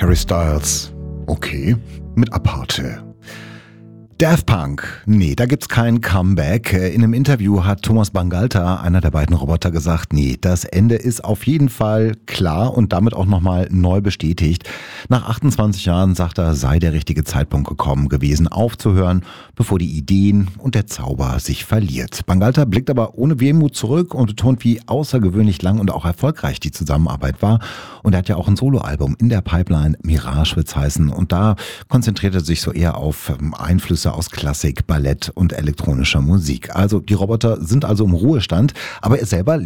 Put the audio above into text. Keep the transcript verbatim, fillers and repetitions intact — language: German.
Harry Styles. Okay. Mit Aparte. Daft Punk. Nee, da gibt's kein Comeback. In einem Interview hat Thomas Bangalter, einer der beiden Roboter, gesagt, nee, das Ende ist auf jeden Fall klar und damit auch nochmal neu bestätigt. Nach achtundzwanzig Jahren, sagt er, sei der richtige Zeitpunkt gekommen gewesen, aufzuhören, bevor die Ideen und der Zauber sich verliert. Bangalter blickt aber ohne Wehmut zurück und betont, wie außergewöhnlich lang und auch erfolgreich die Zusammenarbeit war. Und er hat ja auch ein Soloalbum in der Pipeline, Mirage wird's heißen. Und da konzentriert er sich so eher auf Einflüsse aus Klassik, Ballett und elektronischer Musik. Also die Roboter sind also im Ruhestand, aber er selber